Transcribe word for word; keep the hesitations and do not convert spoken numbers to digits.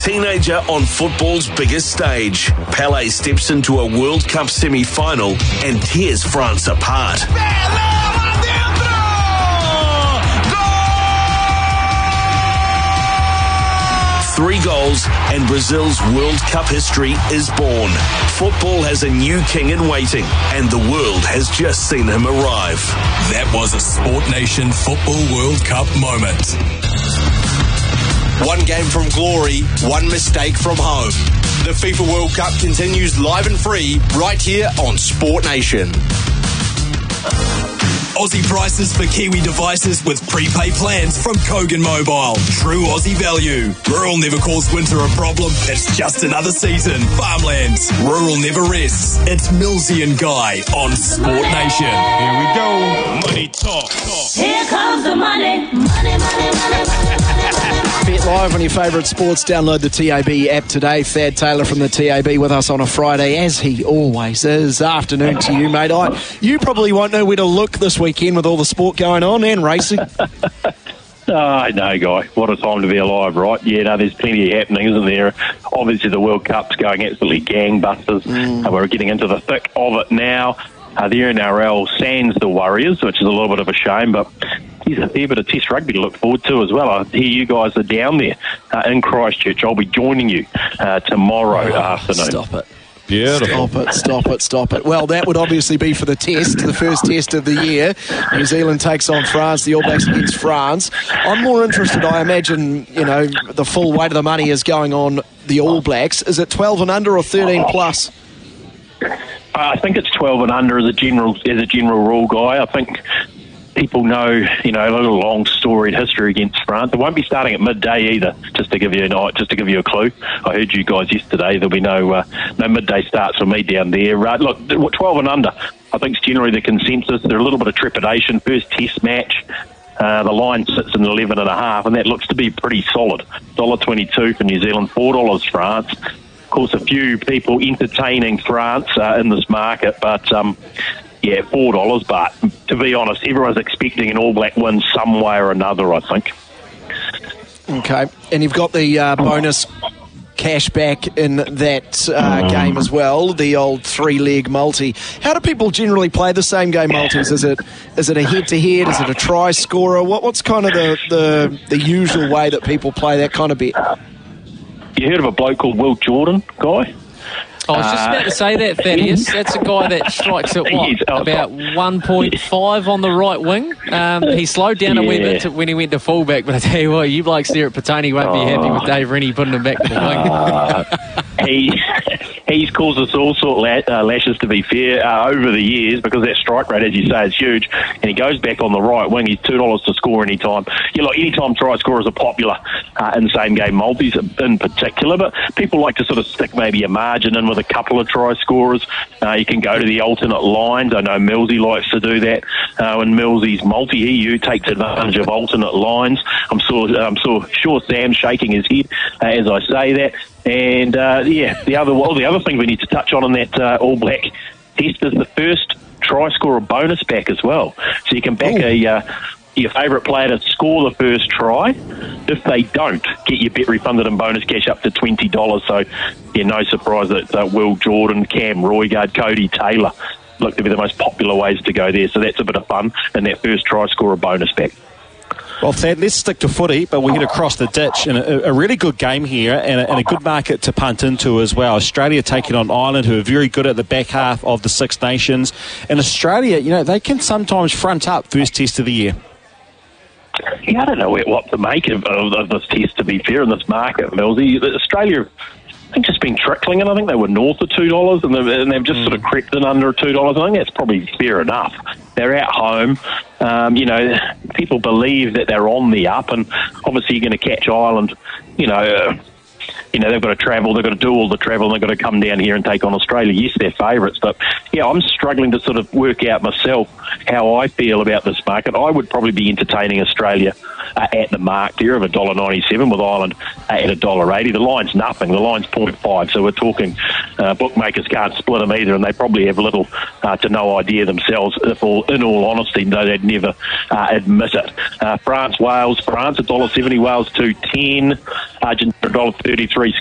Teenager on football's biggest stage. Pelé steps into a World Cup semi-final and tears France apart. Three goals and Brazil's World Cup history is born. Football has a new king in waiting and the world has just seen him arrive. That was a Sport Nation Football World Cup moment. One game from glory, one mistake from home. The FIFA World Cup continues live and free right here on Sport Nation. Aussie prices for Kiwi devices with prepaid plans from Kogan Mobile. True Aussie value. Rural never calls winter a problem. It's just another season. Farmlands. Rural never rests. It's Millsy and Guy on Sport Nation. Here we go. Money talk. talk. Here comes the money. Money, money, money, money, money. Bet live on your favourite sports. Download the T A B app today. Thad Taylor from the T A B with us on a Friday, as he always is. Afternoon to you, mate. I, you probably won't know where to look this weekend with all the sport going on and racing. Oh, I know, Guy. What a time to be alive, right? Yeah, no, there's plenty happening, isn't there? Obviously, the World Cup's going absolutely gangbusters. Mm. Uh, we're getting into the thick of it now. Uh, the N R L sans the Warriors, which is a little bit of a shame, but there's a fair bit of Test rugby to look forward to as well. I hear you guys are down there uh, in Christchurch. I'll be joining you uh, tomorrow oh, afternoon. Stop it. Beautiful. Stop it, stop it, stop it. Well, that would obviously be for the test, the first test of the year. New Zealand takes on France, the All Blacks against France. I'm more interested, I imagine, you know, the full weight of the money is going on the All Blacks. Is it twelve and under or thirteen plus? I think it's twelve and under as a general as a general rule, Guy. I think people know, you know, a little long storied history against France. It won't be starting at midday either. Just to give you a just to give you a clue. I heard you guys yesterday. There'll be no uh, no midday starts for me down there. Uh, look, twelve and under. I think it's generally the consensus. There's a little bit of trepidation. First Test match. Uh, the line sits in eleven and a half, and that looks to be pretty solid. one dollar twenty-two for New Zealand, four dollars France. Of course, a few people entertaining France uh, in this market, but um, yeah, four dollars. But to be honest, everyone's expecting an All Black win some way or another, I think. Okay, and you've got the uh, bonus cash back in that uh, game as well, the old three-leg multi. How do people generally play the same game multis? Is it is it a head-to-head? Is it a try scorer? What what's kind of the, the, the usual way that people play that kind of bet? You heard of a bloke called Will Jordan, Guy? I was just about to say that, Thaddeus. That's a guy that strikes at what, about one point five on the right wing. Um, he slowed down yeah. a wee bit to, when he went to fullback, but I tell you what, you blokes there at Petone won't be happy with Dave Rennie putting him back to the wing. Uh, he, he's caused us all sort of uh, lashes, to be fair, uh, over the years, because that strike rate, as you say, is huge, and he goes back on the right wing. He's two dollars to score any time. You know, like, any time try scorers are popular uh, in same-game multis in particular, but people like to sort of stick maybe a margin in with a couple of try scorers. Uh, you can go to the alternate lines. I know Millsy likes to do that. Uh, when Millsy's multi, he takes advantage of alternate lines. I'm so I'm so sure Sam's shaking his head uh, as I say that. And uh, yeah, the other well, the other thing we need to touch on in that uh, All Black test is the first try scorer bonus back as well. So you can back Ooh. a. Uh, your favourite player to score the first try. If they don't, get your bet refunded and bonus cash up to twenty dollars. So, yeah, no surprise that uh, Will Jordan, Cam Roigard, Cody Taylor look to be the most popular ways to go there. So that's a bit of fun, and that first try scorer bonus back. Well, Thad, let's stick to footy, but we head across the ditch. And a, a really good game here and a, and a good market to punt into as well. Australia taking on Ireland, who are very good at the back half of the Six Nations. And Australia, you know, they can sometimes front up first test of the year. Yeah, I don't know what to make of, of, of this test, to be fair, in this market, Millsy. Australia, I think, just been trickling, and I think they were north of two dollars, and they've, and they've just mm. sort of crept in under two dollars. I think that's probably fair enough. They're at home. Um, you know, people believe that they're on the up, and obviously you're going to catch Ireland, you know... Uh, You know, they've got to travel, they've got to do all the travel, and they've got to come down here and take on Australia. Yes, they're favourites, but, yeah, I'm struggling to sort of work out myself how I feel about this market. I would probably be entertaining Australia uh, at the mark here of one dollar ninety-seven with Ireland uh, at one dollar eighty. The line's nothing. The line's zero point five, so we're talking uh, bookmakers can't split them either, and they probably have little uh, to no idea themselves, if all, in all honesty, though they'd never uh, admit it. Uh, France, Wales, France, one dollar seventy, Wales two ten. Argentina one dollar thirty-three.